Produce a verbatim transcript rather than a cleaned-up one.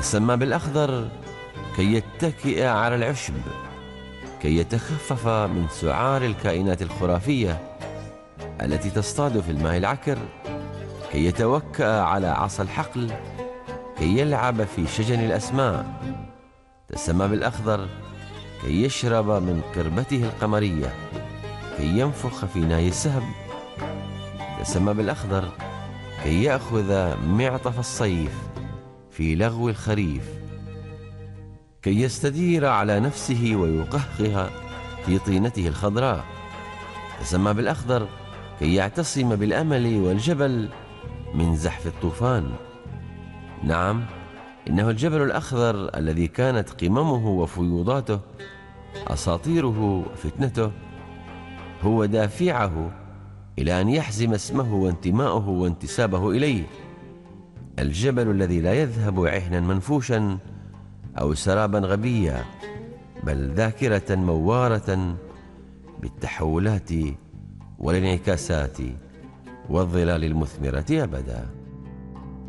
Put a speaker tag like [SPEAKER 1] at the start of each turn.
[SPEAKER 1] تسمى بالأخضر كي يتكئ على العشب، كي يتخفف من سعار الكائنات الخرافية التي تصطاد في الماء العكر، كي يتوكأ على عصا الحقل، كي يلعب في شجن الأسماء. تسمى بالأخضر كي يشرب من قربته القمرية، كي ينفخ في ناي السهب. تسمى بالأخضر كي يأخذ معطف الصيف في لغو الخريف، كي يستدير على نفسه ويقهقه في طينته الخضراء. تسمى بالأخضر كي يعتصم بالأمل والجبل من زحف الطوفان. نعم، إنه الجبل الأخضر الذي كانت قممه وفيوضاته، أساطيره وفتنته، هو دافعه إلى أن يحزم اسمه وانتماءه وانتسابه إليه. الجبل الذي لا يذهب عهنا منفوشا أو سرابا غبيا، بل ذاكرة موارة بالتحولات والانعكاسات والظلال المثمرة أبدا.